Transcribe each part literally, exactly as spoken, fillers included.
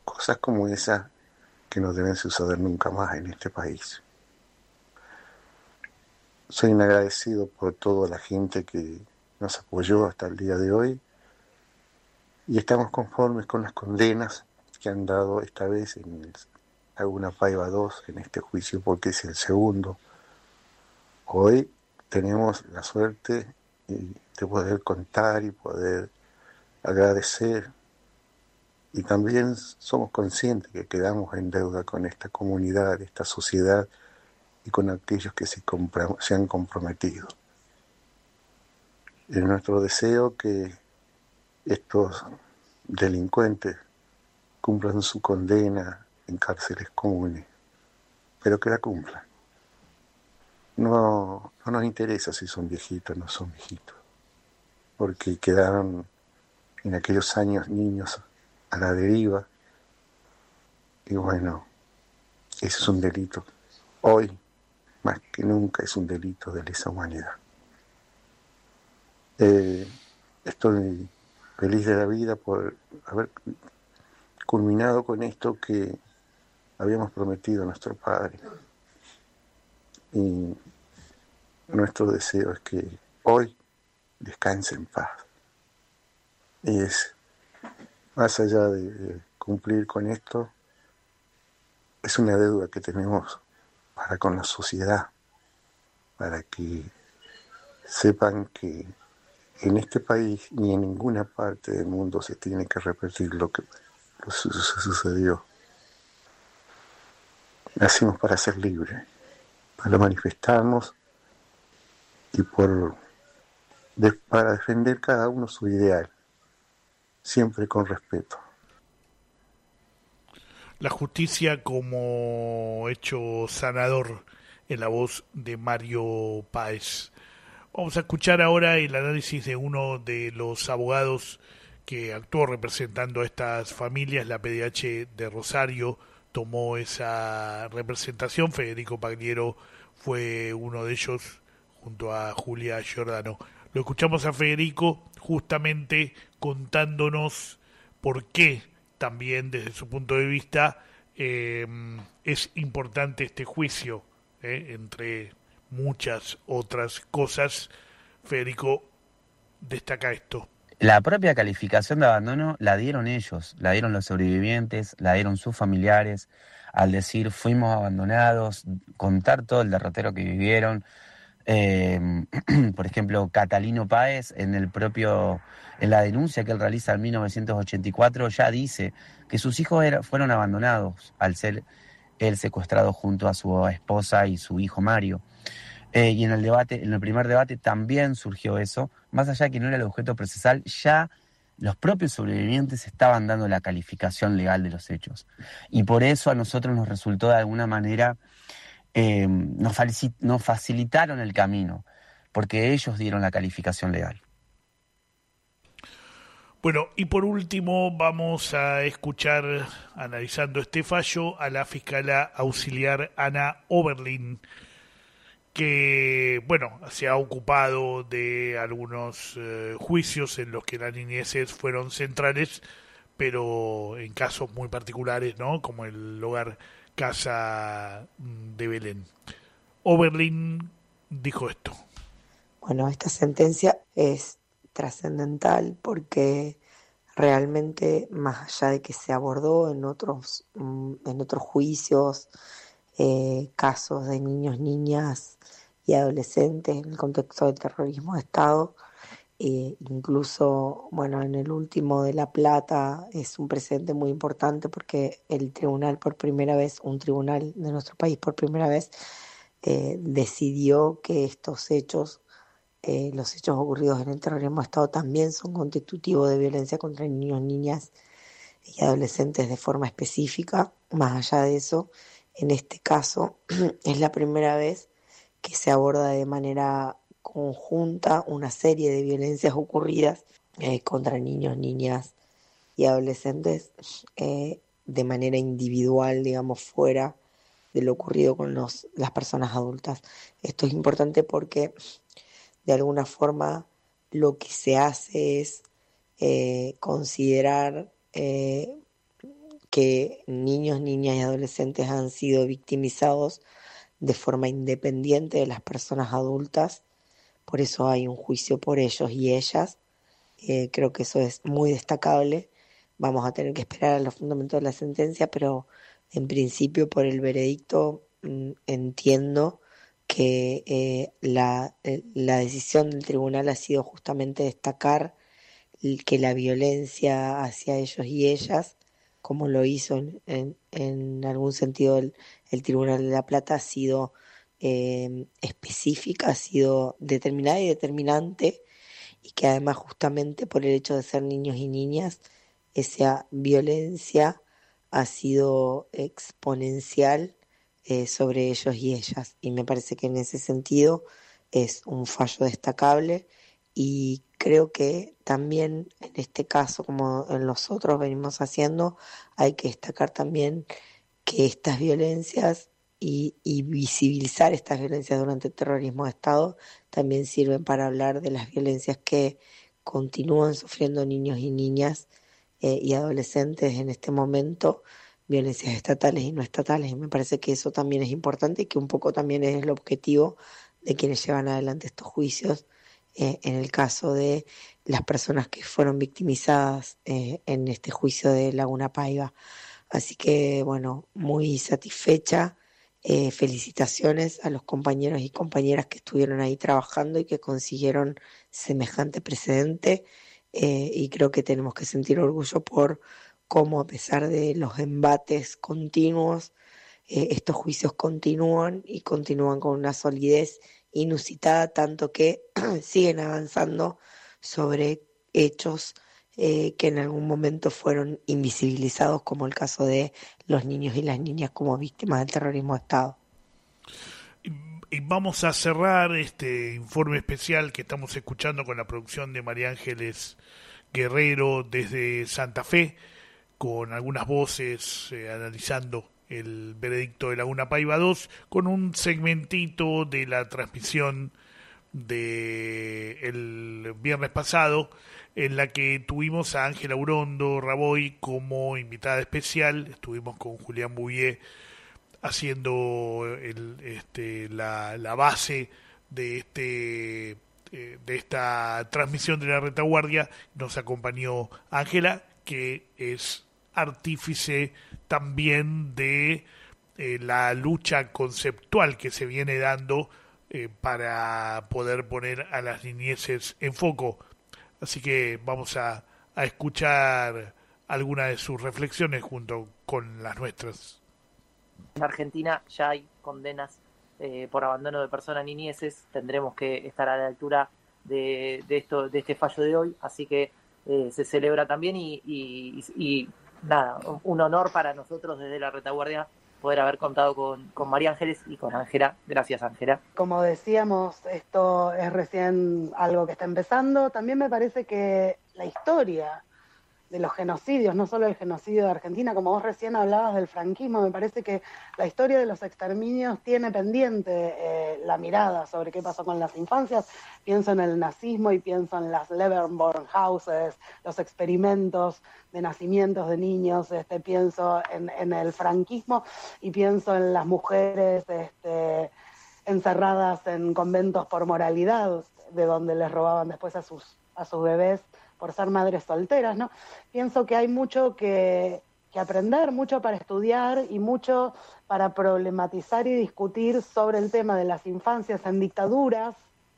cosas como esas que no deben suceder nunca más en este país. Soy un agradecido por toda la gente que nos apoyó hasta el día de hoy y estamos conformes con las condenas que han dado esta vez en el Laguna Paiva dos en este juicio porque es el segundo. Hoy tenemos la suerte de poder contar y poder agradecer y también somos conscientes que quedamos en deuda con esta comunidad, esta sociedad y con aquellos que se, compra- se han comprometido. Es nuestro deseo que estos delincuentes cumplan su condena en cárceles comunes, pero que la cumplan. No, no nos interesa si son viejitos o no son viejitos, porque quedaron en aquellos años niños a la deriva y bueno, ese es un delito. Hoy, más que nunca, es un delito de lesa humanidad. Eh, estoy feliz de la vida por haber culminado con esto que habíamos prometido a nuestro Padre. Y nuestro deseo es que hoy descanse en paz. Y es, más allá de, de cumplir con esto, es una deuda que tenemos para con la sociedad, para que sepan que en este país ni en ninguna parte del mundo se tiene que repetir lo que lo su- su- sucedió. Nacimos para ser libres, para manifestarnos y por, de- para defender cada uno su ideal, siempre con respeto. La justicia como hecho sanador en la voz de Mario Páez. Vamos a escuchar ahora el análisis de uno de los abogados que actuó representando a estas familias, la P D H de Rosario tomó esa representación, Federico Pagliero fue uno de ellos junto a Julia Giordano. Lo escuchamos a Federico justamente contándonos por qué también desde su punto de vista eh, es importante este juicio, eh, entre muchas otras cosas. Federico destaca esto. La propia calificación de abandono la dieron ellos, la dieron los sobrevivientes, la dieron sus familiares, al decir fuimos abandonados, contar todo el derrotero que vivieron. Eh, por ejemplo, Catalino Páez, en el propio, en la denuncia que él realiza en mil novecientos ochenta y cuatro, ya dice que sus hijos era, fueron abandonados al ser él secuestrado junto a su esposa y su hijo Mario. Eh, y en el debate, en el primer debate también surgió eso, más allá de que no era el objeto procesal, ya los propios sobrevivientes estaban dando la calificación legal de los hechos. Y por eso a nosotros nos resultó de alguna manera, eh, nos, faci- nos facilitaron el camino, porque ellos dieron la calificación legal. Bueno, y por último vamos a escuchar, analizando este fallo, a la fiscala auxiliar Ana Oberlin, que, bueno, se ha ocupado de algunos eh, juicios en los que las niñeces fueron centrales, pero en casos muy particulares, ¿no? Como el hogar Casa mm, de Belén. Oberlin dijo esto. Bueno, esta sentencia es trascendental porque realmente, más allá de que se abordó en otros, mm, en otros juicios, eh, casos de niños, niñas y adolescentes en el contexto del terrorismo de Estado, eh, incluso, bueno, en el último de La Plata es un precedente muy importante porque el tribunal por primera vez, un tribunal de nuestro país por primera vez, eh, decidió que estos hechos, eh, los hechos ocurridos en el terrorismo de Estado también son constitutivos de violencia contra niños, niñas y adolescentes de forma específica. Más allá de eso, en este caso es la primera vez que se aborda de manera conjunta una serie de violencias ocurridas eh, contra niños, niñas y adolescentes, eh, de manera individual, digamos, fuera de lo ocurrido con los, las personas adultas. Esto es importante porque de alguna forma lo que se hace es eh, considerar eh, que niños, niñas y adolescentes han sido victimizados de forma independiente de las personas adultas, por eso hay un juicio por ellos y ellas. Eh, creo que eso es muy destacable. Vamos a tener que esperar a los fundamentos de la sentencia, pero en principio por el veredicto mmm, entiendo que eh, la, eh, la decisión del tribunal ha sido justamente destacar que la violencia hacia ellos y ellas, como lo hizo en, en, en algún sentido el, el Tribunal de La Plata, ha sido eh, específica, ha sido determinada y determinante, y que además justamente por el hecho de ser niños y niñas, esa violencia ha sido exponencial eh, sobre ellos y ellas, y me parece que en ese sentido es un fallo destacable. Y creo que también en este caso, como en los otros venimos haciendo, hay que destacar también que estas violencias y, y visibilizar estas violencias durante el terrorismo de Estado también sirven para hablar de las violencias que continúan sufriendo niños y niñas eh, y adolescentes en este momento, violencias estatales y no estatales. Y me parece que eso también es importante y que un poco también es el objetivo de quienes llevan adelante estos juicios. Eh, en el caso de las personas que fueron victimizadas eh, en este juicio de Laguna Paiva. Así que, bueno, muy satisfecha. Eh, felicitaciones a los compañeros y compañeras que estuvieron ahí trabajando y que consiguieron semejante precedente. Eh, y creo que tenemos que sentir orgullo por cómo, a pesar de los embates continuos, eh, estos juicios continúan y continúan con una solidez inusitada, tanto que siguen avanzando sobre hechos eh, que en algún momento fueron invisibilizados, como el caso de los niños y las niñas como víctimas del terrorismo de Estado. Y, y vamos a cerrar este informe especial que estamos escuchando con la producción de María Ángeles Guerrero desde Santa Fe, con algunas voces eh, analizando el veredicto de Laguna Paiva dos, con un segmentito de la transmisión de el viernes pasado, en la que tuvimos a Ángela Urondo Raboy como invitada especial. Estuvimos con Julián Bouvier haciendo el, este, la, la base de este eh, de esta transmisión de la retaguardia. Nos acompañó Ángela, que es artífice también de eh, la lucha conceptual que se viene dando eh, para poder poner a las niñeces en foco. Así que vamos a, a escuchar algunas de sus reflexiones junto con las nuestras. En Argentina ya hay condenas eh, por abandono de personas niñeces. Tendremos que estar a la altura de, de esto, de este fallo de hoy, así que eh, se celebra también y, y, y nada, un honor para nosotros desde la retaguardia poder haber contado con, con María Ángeles y con Ángela. Gracias, Ángela. Como decíamos, esto es recién algo que está empezando. También me parece que la historia de los genocidios, no solo el genocidio de Argentina, como vos recién hablabas del franquismo, me parece que la historia de los exterminios tiene pendiente eh, la mirada sobre qué pasó con las infancias. Pienso en el nazismo y pienso en las Leavenworth Houses, los experimentos de nacimientos de niños, este, pienso en, en el franquismo y pienso en las mujeres este, encerradas en conventos por moralidad, de donde les robaban después a sus, a sus bebés por ser madres solteras, ¿no? Pienso que hay mucho que, que aprender, mucho para estudiar y mucho para problematizar y discutir sobre el tema de las infancias en dictaduras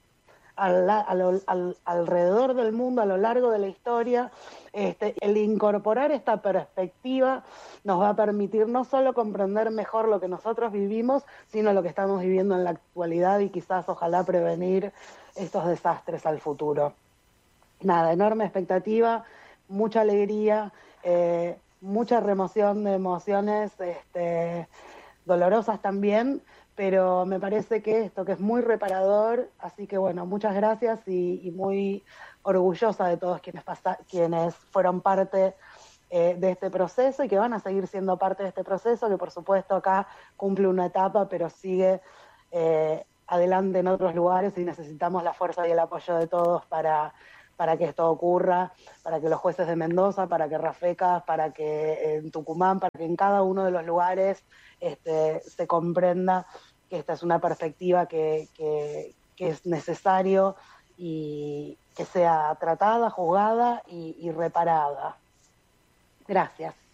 al, al, al, alrededor del mundo, a lo largo de la historia. Este, el incorporar esta perspectiva nos va a permitir no solo comprender mejor lo que nosotros vivimos, sino lo que estamos viviendo en la actualidad y quizás, ojalá, prevenir estos desastres al futuro. Nada, enorme expectativa, mucha alegría, eh, mucha remoción de emociones este, dolorosas también, pero me parece que esto que es muy reparador, así que bueno, muchas gracias y, y muy orgullosa de todos quienes, pasa, quienes fueron parte eh, de este proceso y que van a seguir siendo parte de este proceso, que por supuesto acá cumple una etapa, pero sigue eh, adelante en otros lugares y necesitamos la fuerza y el apoyo de todos para para que esto ocurra, para que los jueces de Mendoza, para que Rafecas, para que en Tucumán, para que en cada uno de los lugares este, se comprenda que esta es una perspectiva que, que, que es necesario y que sea tratada, juzgada y, y reparada. Gracias.